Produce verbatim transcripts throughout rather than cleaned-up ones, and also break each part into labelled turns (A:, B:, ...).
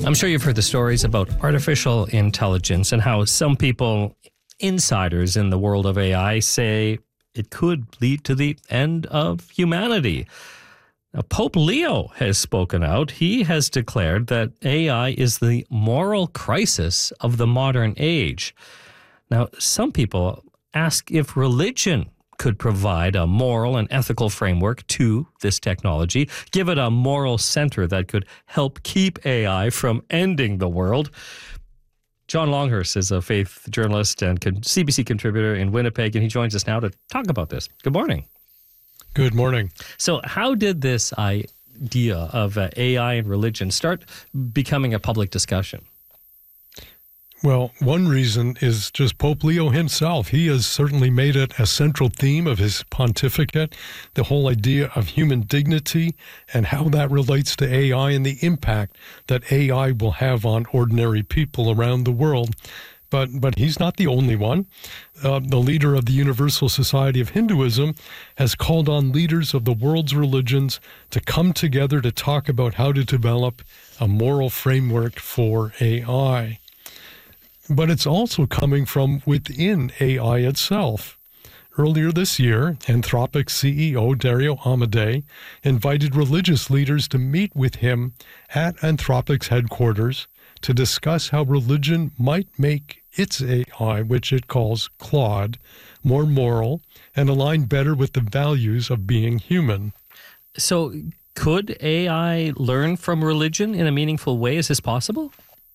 A: I'm sure you've heard the stories about artificial intelligence and how some people, insiders in the world of A I, say it could lead to the end of humanity. Now, Pope Leo has spoken out. He has declared that A I is the moral crisis of the modern age. Now, some people ask if religion could provide a moral and ethical framework to this technology, give it a moral center that could help keep A I from ending the world. John Longhurst is a faith journalist and C B C contributor in Winnipeg, and he joins us now to talk about this. Good morning.
B: Good morning.
A: So how did this idea of uh, A I and religion start becoming a public discussion?
B: Well, one reason is just Pope Leo himself. He has certainly made it a central theme of his pontificate, the whole idea of human dignity and how that relates to A I and the impact that A I will have on ordinary people around the world. But but he's not the only one. Uh, the leader of the Universal Society of Hinduism has called on leaders of the world's religions to come together to talk about how to develop a moral framework for A I. But it's also coming from within A I itself. Earlier this year, Anthropic C E O Dario Amodei invited religious leaders to meet with him at Anthropic's headquarters to discuss how religion might make its A I, which it calls Claude, more moral and align better with the values of being human.
A: So could A I learn from religion in a meaningful way? Is this possible?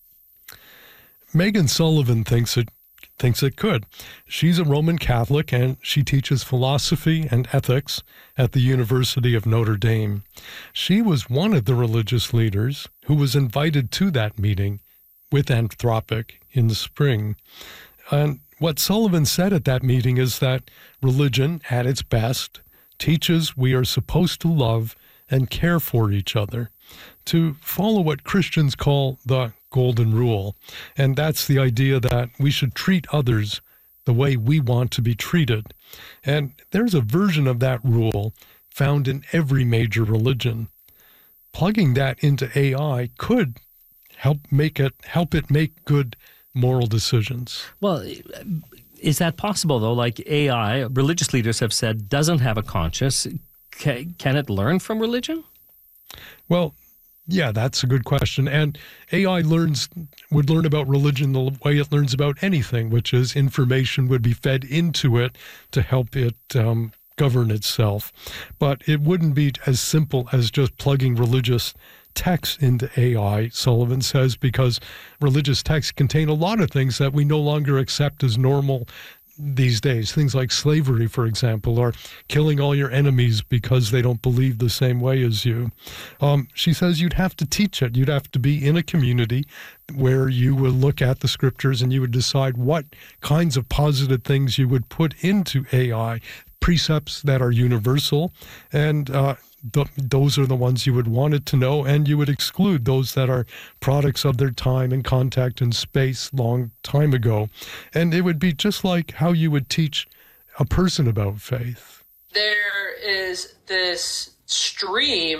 B: Megan Sullivan thinks it thinks it could. She's a Roman Catholic and she teaches philosophy and ethics at the University of Notre Dame. She was one of the religious leaders who was invited to that meeting with Anthropic in the spring. And what Sullivan said at that meeting is that religion, at its best, teaches we are supposed to love and care for each other, to follow what Christians call the golden rule. And that's the idea that we should treat others the way we want to be treated. And there's a version of that rule found in every major religion. Plugging that into A I could help make it help it make good moral decisions.
A: Well, is that possible, though? Like A I, religious leaders have said, doesn't have a conscience. Can, can it learn from religion?
B: Well, yeah, that's a good question. And A I learns would learn about religion the way it learns about anything, which is information would be fed into it to help it um, govern itself. But it wouldn't be as simple as just plugging religious texts into A I, Sullivan says, because religious texts contain a lot of things that we no longer accept as normal these days. Things like slavery, for example, or killing all your enemies because they don't believe the same way as you. Um, she says you'd have to teach it. You'd have to be in a community where you would look at the scriptures and you would decide what kinds of positive things you would put into A I, precepts that are universal, and uh, th- those are the ones you would want it to know, and you would exclude those that are products of their time and contact and space long time ago. And it would be just like how you would teach a person about faith.
C: There is this stream